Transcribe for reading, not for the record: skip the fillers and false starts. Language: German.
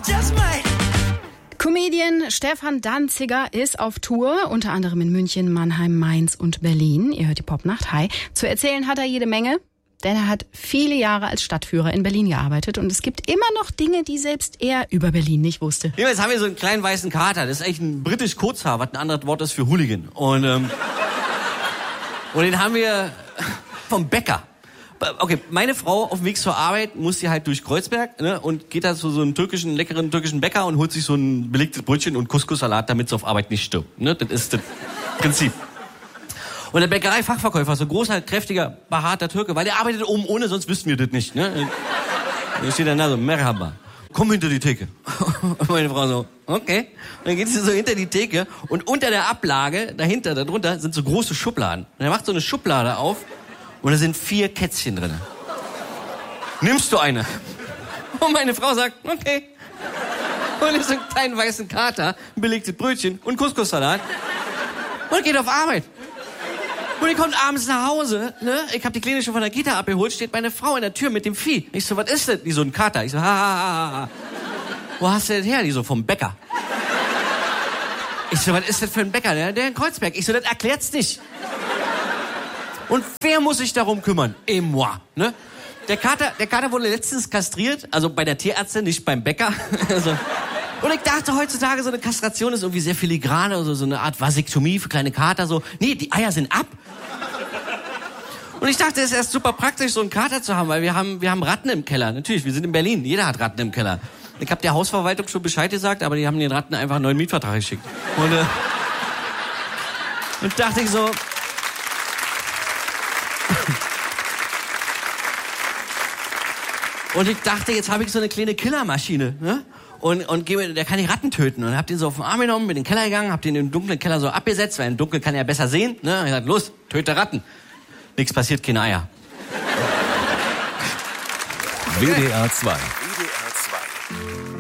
just might. Comedian Stefan Danziger ist auf Tour, unter anderem in München, Mannheim, Mainz und Berlin. Ihr hört die Popnacht. Hi. Zu erzählen hat er jede Menge, denn er hat viele Jahre als Stadtführer in Berlin gearbeitet und es gibt immer noch Dinge, die selbst er über Berlin nicht wusste. Jetzt haben wir so einen kleinen weißen Kater, das ist eigentlich ein britisch Kurzhaar, was ein anderes Wort ist für Hooligan. Und den haben wir vom Bäcker. Okay, meine Frau auf dem Weg zur Arbeit muss sie halt durch Kreuzberg, ne, und geht da zu so einem leckeren türkischen Bäcker und holt sich so ein belegtes Brötchen und Couscous-Salat, damit sie auf Arbeit nicht stirbt. Ne? Das ist das Prinzip. Und der Bäckerei-Fachverkäufer, so großer, kräftiger, behaarter Türke, weil der arbeitet oben ohne, sonst wüssten wir das nicht. Ne? Da steht dann da so, Merhaba, komm hinter die Theke. Und meine Frau so, okay. Und dann geht sie so hinter die Theke und unter der Ablage, darunter, sind so große Schubladen. Und er macht so eine Schublade auf und da sind 4 Kätzchen drin. Nimmst du eine? Und meine Frau sagt, okay. Und ist so einen kleinen weißen Kater, ein belegtes Brötchen und Couscous-Salat und geht auf Arbeit. Und die kommt abends nach Hause, ne? Ich hab die Kleine schon von der Kita abgeholt, steht meine Frau in der Tür mit dem Vieh. Ich so, was ist das? Die so, ein Kater. Ich so, ha. Wo hast du das her? Die so, vom Bäcker. Ich so, was ist das für ein Bäcker? Der in Kreuzberg. Ich so, das erklärt's nicht. Und wer muss sich darum kümmern? Et moi, ne? Der Kater wurde letztens kastriert, also bei der Tierärztin, nicht beim Bäcker. Also. Und ich dachte heutzutage, so eine Kastration ist irgendwie sehr filigran, also so eine Art Vasektomie für kleine Kater, so. Nee, die Eier sind ab. Und ich dachte, es ist erst super praktisch, so einen Kater zu haben, weil wir haben Ratten im Keller. Natürlich, wir sind in Berlin, jeder hat Ratten im Keller. Ich habe der Hausverwaltung schon Bescheid gesagt, aber die haben den Ratten einfach einen neuen Mietvertrag geschickt. Und dachte ich so... Und ich dachte, jetzt habe ich so eine kleine Killermaschine, ne? Und der kann die Ratten töten. Und hab den so auf den Arm genommen, bin in den Keller gegangen, hab den im dunklen Keller so abgesetzt, weil im Dunkeln kann er besser sehen, ne? Und ich gesagt, los, töte Ratten. Nichts passiert, keine Eier. WDR 2.